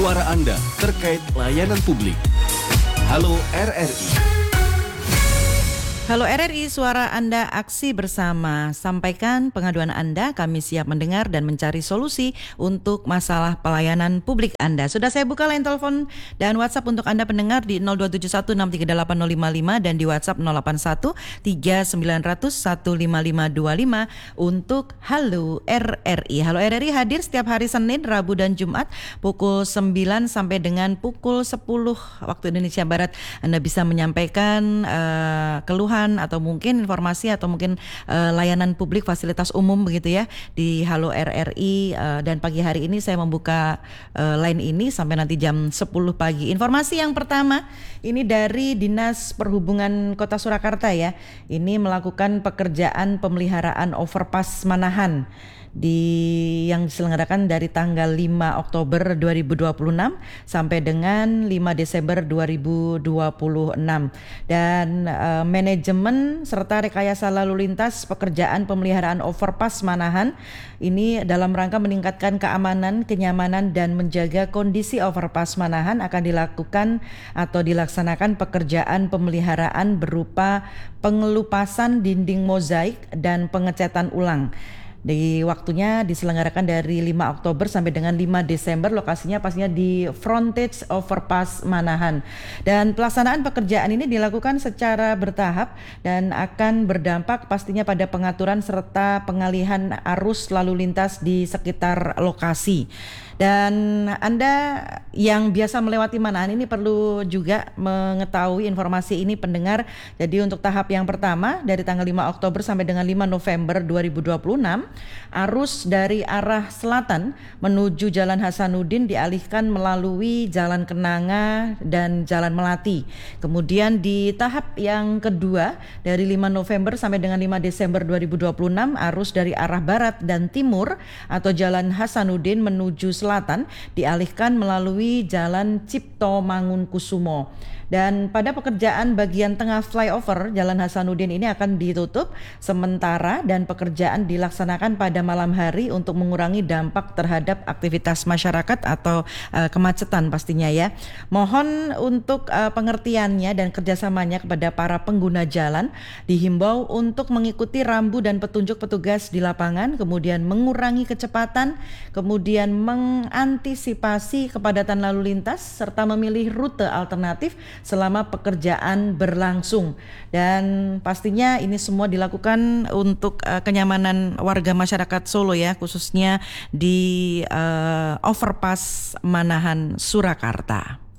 suara Anda terkait layanan publik. Halo RRI. Halo RRI, suara Anda aksi bersama. Sampaikan pengaduan Anda, kami siap mendengar dan mencari solusi untuk masalah pelayanan publik Anda. Sudah saya buka line telepon dan WhatsApp untuk Anda pendengar di 02716380055 dan di WhatsApp 0813900155525 untuk Halo RRI. Halo RRI hadir setiap hari Senin, Rabu dan Jumat pukul 9 sampai dengan pukul 10 waktu Indonesia Barat. Anda bisa menyampaikan keluhan atau mungkin informasi atau mungkin layanan publik fasilitas umum begitu ya di Halo RRI, dan pagi hari ini saya membuka line ini sampai nanti jam 10 pagi. Informasi yang pertama ini dari Dinas Perhubungan Kota Surakarta ya. Ini melakukan pekerjaan pemeliharaan overpass Manahan yang diselenggarakan dari tanggal 5 Oktober 2026 sampai dengan 5 Desember 2026, dan manajemen serta rekayasa lalu lintas pekerjaan pemeliharaan overpass Manahan ini dalam rangka meningkatkan keamanan, kenyamanan dan menjaga kondisi overpass Manahan akan dilakukan atau dilaksanakan pekerjaan pemeliharaan berupa pengelupasan dinding mozaik dan pengecatan ulang. Di waktunya diselenggarakan dari 5 Oktober sampai dengan 5 Desember, lokasinya pastinya di frontage overpass Manahan. Dan pelaksanaan pekerjaan ini dilakukan secara bertahap dan akan berdampak pastinya pada pengaturan serta pengalihan arus lalu lintas di sekitar lokasi. Dan Anda yang biasa melewati Manahan ini perlu juga mengetahui informasi ini pendengar. Jadi untuk tahap yang pertama dari tanggal 5 Oktober sampai dengan 5 November 2026, arus dari arah selatan menuju Jalan Hasanuddin dialihkan melalui Jalan Kenanga dan Jalan Melati. Kemudian di tahap yang kedua dari 5 November sampai dengan 5 Desember 2026, arus dari arah barat dan timur atau Jalan Hasanuddin menuju selatan dialihkan melalui Jalan Cipto Mangunkusumo. Dan pada pekerjaan bagian tengah flyover Jalan Hasanuddin ini akan ditutup sementara dan pekerjaan dilaksanakan pada malam hari untuk mengurangi dampak terhadap aktivitas masyarakat atau kemacetan pastinya ya. Mohon untuk pengertiannya dan kerjasamanya kepada para pengguna jalan, dihimbau untuk mengikuti rambu dan petunjuk petugas di lapangan, kemudian mengurangi kecepatan, kemudian mengantisipasi kepadatan lalu lintas serta memilih rute alternatif selama pekerjaan berlangsung. Dan pastinya ini semua dilakukan untuk kenyamanan warga masyarakat Solo ya, khususnya di overpass Manahan Surakarta.